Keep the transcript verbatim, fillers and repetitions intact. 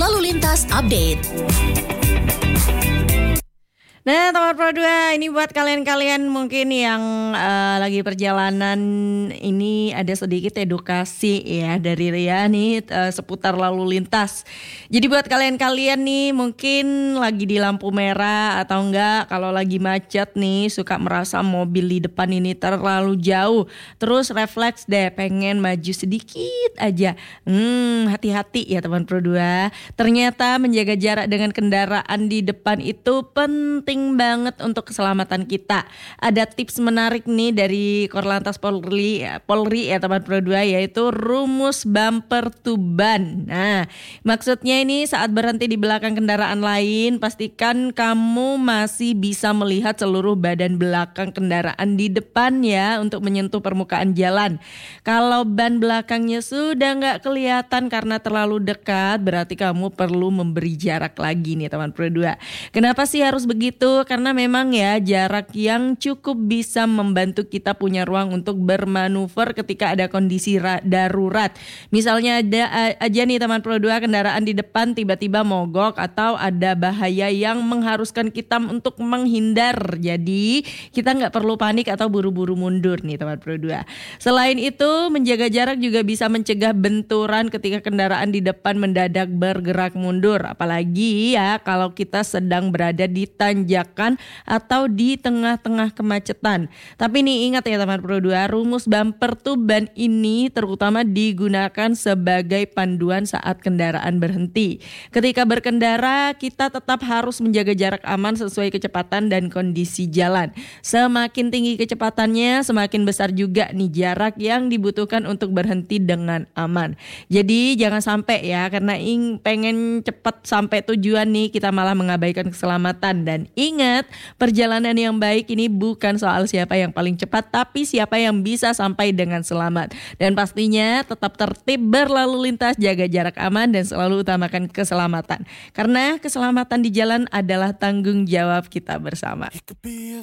Lalu Lintas Update. Nah, teman Pro dua, ini buat kalian-kalian mungkin yang uh, lagi perjalanan, ini ada sedikit edukasi ya dari Ria nih uh, seputar lalu lintas. Jadi buat kalian-kalian nih mungkin lagi di lampu merah atau enggak, kalau lagi macet nih suka merasa mobil di depan ini terlalu jauh, terus refleks deh pengen maju sedikit aja. Hmm, hati-hati ya teman Pro dua. Ternyata menjaga jarak dengan kendaraan di depan itu penting banget untuk keselamatan kita. Ada tips menarik nih dari Korlantas Polri, Polri ya teman Pro dua, yaitu rumus bumper to ban. Nah, maksudnya ini saat berhenti di belakang kendaraan lain, pastikan kamu masih bisa melihat seluruh badan belakang kendaraan di depan ya untuk menyentuh permukaan jalan. Kalau ban belakangnya sudah nggak kelihatan karena terlalu dekat, berarti kamu perlu memberi jarak lagi nih teman Pro dua. Kenapa sih harus begitu? Karena memang ya jarak yang cukup bisa membantu kita punya ruang untuk bermanuver ketika ada kondisi ra- darurat. Misalnya ada aja nih teman Pro dua, kendaraan di depan tiba-tiba mogok atau ada bahaya yang mengharuskan kita untuk menghindar. Jadi kita nggak perlu panik atau buru-buru mundur nih teman Pro dua. Selain itu menjaga jarak juga bisa mencegah benturan ketika kendaraan di depan mendadak bergerak mundur. Apalagi ya kalau kita sedang berada di tanjakan atau di tengah-tengah kemacetan. Tapi nih ingat ya teman Pro dua, rumus bumper to ban ini terutama digunakan sebagai panduan saat kendaraan berhenti. Ketika berkendara kita tetap harus menjaga jarak aman sesuai kecepatan dan kondisi jalan. Semakin tinggi kecepatannya, semakin besar juga nih jarak yang dibutuhkan untuk berhenti dengan aman. Jadi jangan sampai ya, karena ing pengen cepat sampai tujuan nih kita malah mengabaikan keselamatan. Dan ingat, perjalanan yang baik ini bukan soal siapa yang paling cepat, tapi siapa yang bisa sampai dengan selamat. Dan pastinya tetap tertib berlalu lintas, jaga jarak aman, dan selalu utamakan keselamatan. Karena keselamatan di jalan adalah tanggung jawab kita bersama.